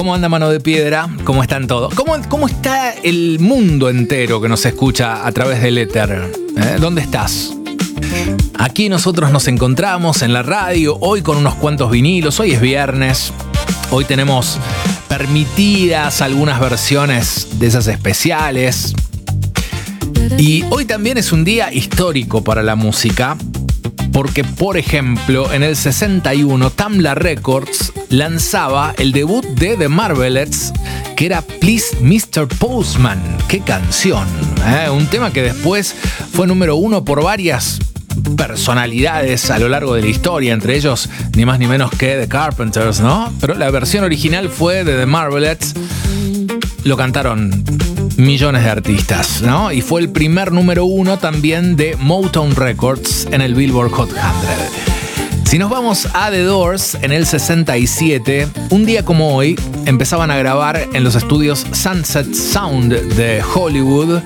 ¿Cómo anda Mano de Piedra? ¿Cómo están todos? ¿Cómo está el mundo entero que nos escucha a través del éter? ¿Dónde estás? Aquí nosotros nos encontramos en la radio, hoy con unos cuantos vinilos. Hoy es viernes, hoy tenemos permitidas algunas versiones de esas especiales. Y hoy también es un día histórico para la música, porque, por ejemplo, en el 61, Tamla Records lanzaba el debut de The Marvelettes, que era Please Mr. Postman. ¡Qué canción! Un tema que después fue número uno por varias personalidades a lo largo de la historia, entre ellos ni más ni menos que The Carpenters, ¿no? Pero la versión original fue de The Marvelettes. Lo cantaron millones de artistas, ¿no? Y fue el primer número uno también de Motown Records en el Billboard Hot 100. Si nos vamos a The Doors, en el 67, un día como hoy, empezaban a grabar en los estudios Sunset Sound de Hollywood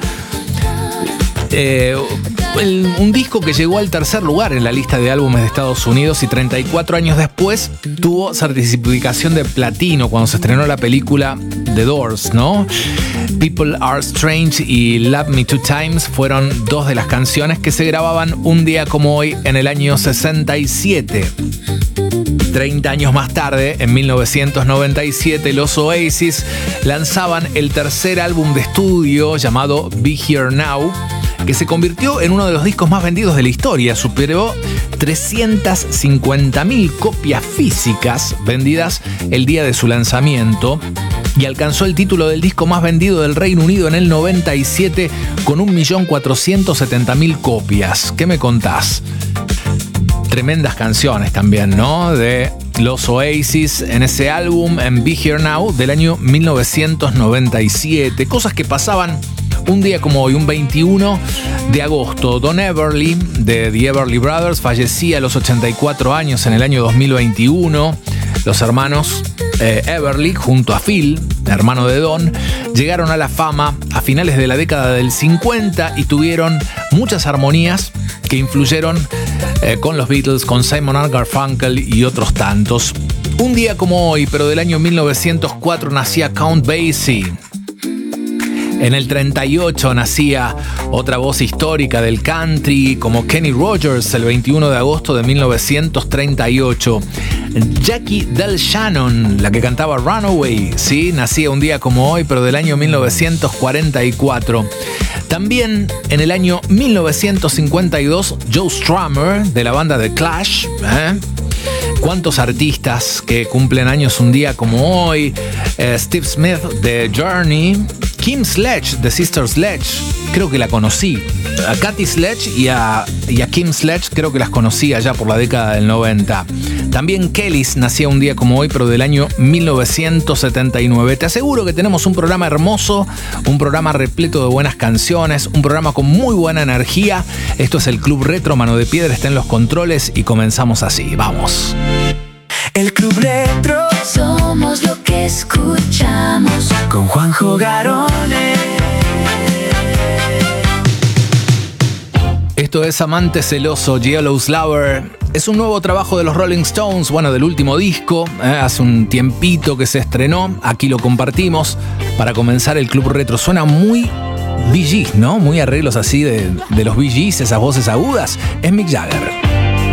un disco que llegó al tercer lugar en la lista de álbumes de Estados Unidos y 34 años después tuvo certificación de platino cuando se estrenó la película The Doors, ¿no? People Are Strange y Love Me Two Times fueron dos de las canciones que se grababan un día como hoy en el año 67. 30 años más tarde, en 1997, los Oasis lanzaban el tercer álbum de estudio llamado Be Here Now, que se convirtió en uno de los discos más vendidos de la historia. Superó 350.000 copias físicas vendidas el día de su lanzamiento y alcanzó el título del disco más vendido del Reino Unido en el 97 con 1.470.000 copias. ¿Qué me contás? Tremendas canciones también, ¿no? De los Oasis en ese álbum, en Be Here Now, del año 1997. Cosas que pasaban un día como hoy, un 21 de agosto. Don Everly, de The Everly Brothers, fallecía a los 84 años en el año 2021. Los hermanos Everly, junto a Phil, hermano de Don, llegaron a la fama a finales de la década del 50 y tuvieron muchas armonías que influyeron con los Beatles, con Simon & Garfunkel y otros tantos. Un día como hoy, pero del año 1904, nacía Count Basie. En el 38 nacía otra voz histórica del country como Kenny Rogers, el 21 de agosto de 1938. Jackie Del Shannon, la que cantaba Runaway, ¿sí? Nacía un día como hoy, pero del año 1944. También en el año 1952, Joe Strummer, de la banda The Clash. ¿Cuántos artistas que cumplen años un día como hoy? Steve Smith, de Journey. Kim Sledge, de Sister Sledge, creo que la conocí. A Katy Sledge y a Kim Sledge creo que las conocí allá por la década del 90. También Kellys nacía un día como hoy, pero del año 1979. Te aseguro que tenemos un programa hermoso, un programa repleto de buenas canciones, un programa con muy buena energía. Esto es el Club Retro, Mano de Piedra está en los controles y comenzamos así. Vamos. El Club Retro, somos lo que escuchamos. Con Juanjo Garone. Esto es Amante Celoso, Yellow Lover. Es un nuevo trabajo de los Rolling Stones, bueno, del último disco. Hace un tiempito que se estrenó. Aquí lo compartimos para comenzar el Club Retro. Suena muy Bee Gees, ¿no? Muy arreglos así de los Bee Gees, esas voces agudas. Es Mick Jagger.